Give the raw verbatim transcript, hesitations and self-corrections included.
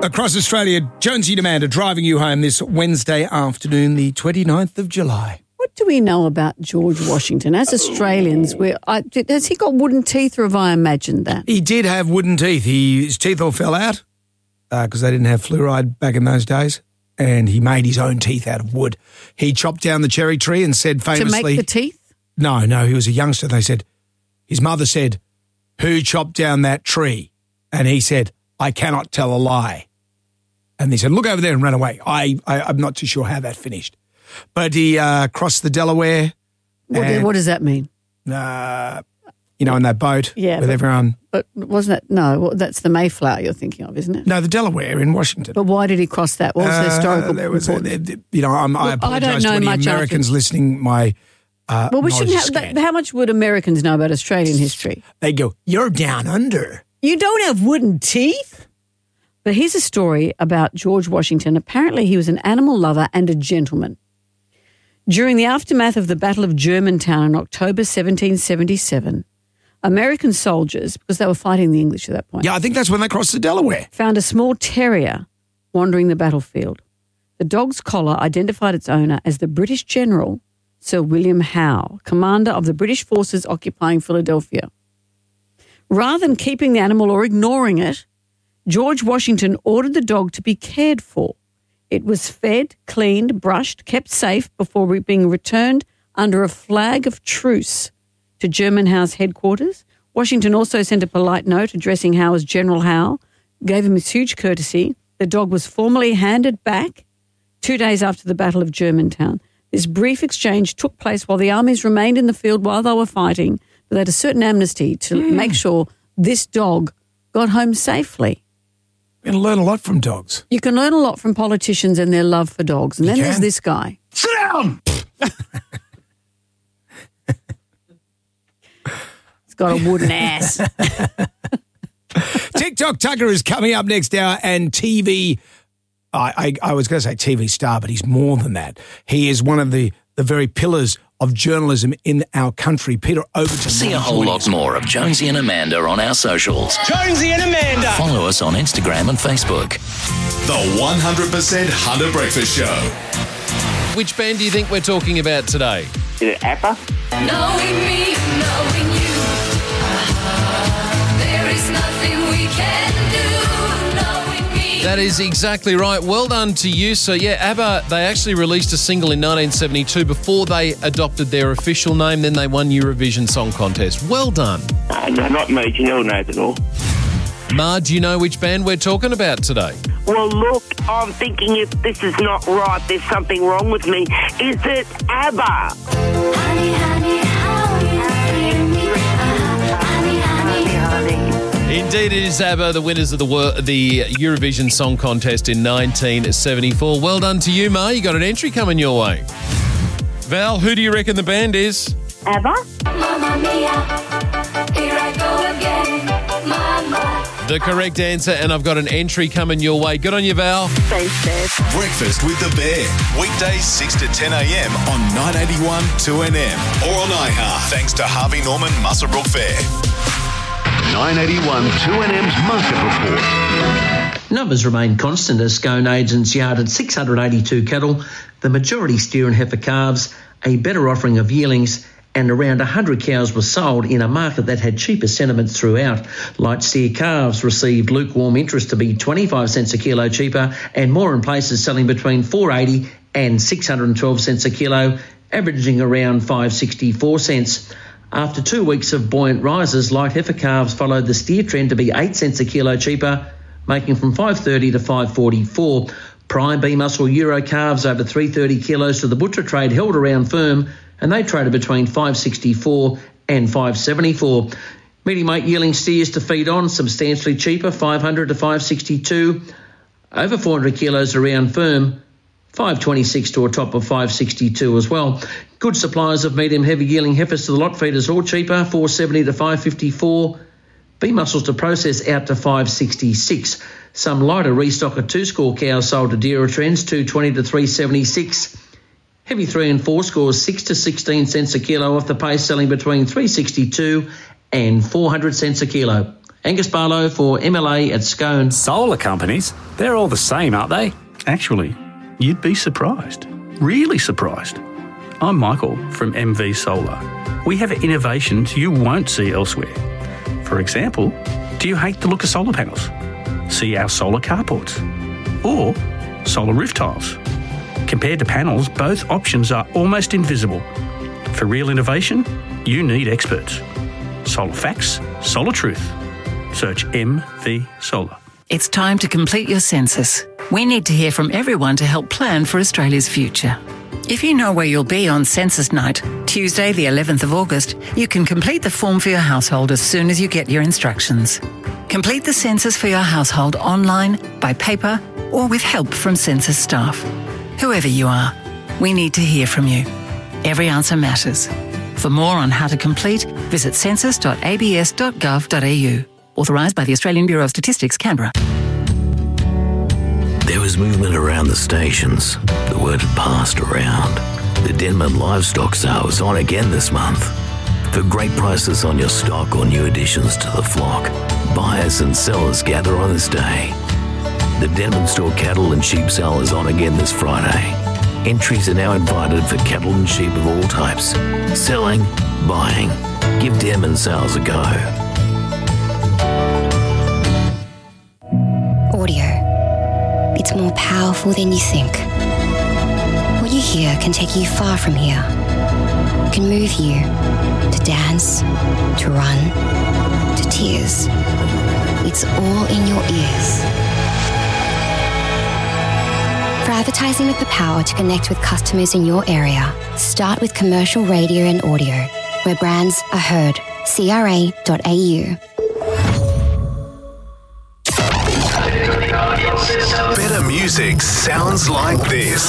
Across Australia, Jonesy and Amanda driving you home this Wednesday afternoon, the twenty-ninth of July. What do we know about George Washington? As Australians, we're, I, has he got wooden teeth, or have I imagined that? He did have wooden teeth. He, his teeth all fell out because uh, they didn't have fluoride back in those days, and he made his own teeth out of wood. He chopped down the cherry tree and said famously... To make the teeth? No, no, he was a youngster. They said, his mother said, "Who chopped down that tree?" And he said, "I cannot tell a lie." And they said, "Look over there," and ran away. I, I, I'm not too sure how that finished. But he uh, crossed the Delaware. What, and, what does that mean? Uh, you know, in that boat yeah, with but, everyone. But wasn't that, no, well, that's the Mayflower you're thinking of, isn't it? No, the Delaware in Washington. But why did he cross that? What was the historical uh, there was a, there, You know, I'm, well, I apologise I don't know to any much Americans after. listening. My uh, Well, we shouldn't have, scan. that, how much would Americans know about Australian history? They go, "You're down under. You don't have wooden teeth?" But here's a story about George Washington. Apparently he was an animal lover and a gentleman. During the aftermath of the Battle of Germantown in October seventeen seventy-seven, American soldiers, because they were fighting the English at that point, Yeah, I think that's when they crossed the Delaware. found a small terrier wandering the battlefield. The dog's collar identified its owner as the British General Sir William Howe, commander of the British forces occupying Philadelphia. Rather than keeping the animal or ignoring it, George Washington ordered the dog to be cared for. It was fed, cleaned, brushed, kept safe before re- being returned under a flag of truce to German Howe's headquarters. Washington also sent a polite note addressing Howe as General Howe, gave him his huge courtesy. The dog was formally handed back two days after the Battle of Germantown. This brief exchange took place while the armies remained in the field while they were fighting, but they had a certain amnesty to mm. make sure this dog got home safely. You're going to learn a lot from dogs. You can learn a lot from politicians and their love for dogs. And you then can. there's this guy. Sit down! He's got a wooden ass. TikTok Tucker is coming up next hour, and T V... I, I, I was going to say T V star, but he's more than that. He is one of the, the very pillars of journalism in our country. Peter Overton. See a whole lot more of Jonesy and Amanda on our socials. Jonesy and Amanda. Follow us on Instagram and Facebook. The one hundred percent Hunter Breakfast Show. Which band do you think we're talking about today? Is it ABBA? Knowing me, knowing you, uh-huh. There is nothing we can do, knowing me. That is exactly right. Well done to you. So, yeah, ABBA, they actually released a single in nineteen seventy-two before they adopted their official name. Then they won Eurovision Song Contest. Well done. Uh, no, not me. Janelle knows it all. Ma, do you know which band we're talking about today? Well, look, I'm thinking if this is not right, there's something wrong with me. Is it ABBA? Honey, honey, how you hear me? Uh-huh. Honey, honey, honey. Indeed, it is ABBA, the winners of the wor- the Eurovision Song Contest in nineteen seventy-four. Well done to you, Ma. You got an entry coming your way. Val, who do you reckon the band is? ABBA. Mamma mia, here I go again, Mama. The correct answer, and I've got an entry coming your way. Good on you, Val. Thanks, Dad. Breakfast with the Bear. Weekdays six to ten a.m. on nine eighty-one two N M or on iHeart. Thanks to Harvey Norman Muswellbrook Fair. nine eighty-one two N M's Market Report. Numbers remain constant as Scone agents yarded six hundred eighty-two cattle, the majority steer and heifer calves, a better offering of yearlings, and around one hundred cows were sold in a market that had cheaper sentiments throughout. Light steer calves received lukewarm interest to be twenty-five cents a kilo cheaper, and more in places selling between four dollars eighty and six hundred twelve cents a kilo, averaging around five dollars sixty-four cents. After two weeks of buoyant rises, light heifer calves followed the steer trend to be eight cents a kilo cheaper, making from five dollars thirty to five dollars forty-four. Prime B-muscle Euro calves over three hundred thirty kilos to the butcher trade held around firm, and they traded between five dollars sixty-four and five dollars seventy-four. Medium weight yearling steers to feed on, substantially cheaper, five hundred to five dollars sixty-two. Over four hundred kilos around firm, five dollars twenty-six to a top of five dollars sixty-two as well. Good suppliers of medium heavy yearling heifers to the lot feeders, all cheaper, four dollars seventy to five dollars fifty-four. B-muscles to process out to five dollars sixty-six. Some lighter restocker two-score cows sold to dearer trends, two dollars twenty to three dollars seventy-six. Heavy three and four scores, six to sixteen cents a kilo off the pace, selling between three dollars sixty-two and four hundred cents a kilo. Angus Barlow for M L A at Scone. Solar companies, they're all the same, aren't they? Actually, you'd be surprised. Really surprised. I'm Michael from M V Solar. We have innovations you won't see elsewhere. For example, do you hate the look of solar panels? See our solar carports or solar roof tiles. Compared to panels, both options are almost invisible. For real innovation, you need experts. Solar facts, solar truth. Search M V Solar. It's time to complete your census. We need to hear from everyone to help plan for Australia's future. If you know where you'll be on census night, Tuesday the eleventh of August, you can complete the form for your household as soon as you get your instructions. Complete the census for your household online, by paper, or with help from census staff. Whoever you are, we need to hear from you. Every answer matters. For more on how to complete, visit census dot a b s dot gov dot a u. Authorised by the Australian Bureau of Statistics, Canberra. There was movement around the stations. The word had passed around. The Denman Livestock Sale is on again this month. For great prices on your stock or new additions to the flock, buyers and sellers gather on this day. The Denman Store Cattle and Sheep Sale is on again this Friday. Entries are now invited for cattle and sheep of all types. Selling, buying. Give Denman Sales a go. Audio. It's more powerful than you think. What you hear can take you far from here. It can move you to dance, to run, to tears. It's all in your ears. For advertising with the power to connect with customers in your area, start with commercial radio and audio, where brands are heard. C R A dot A U. Better music sounds like this.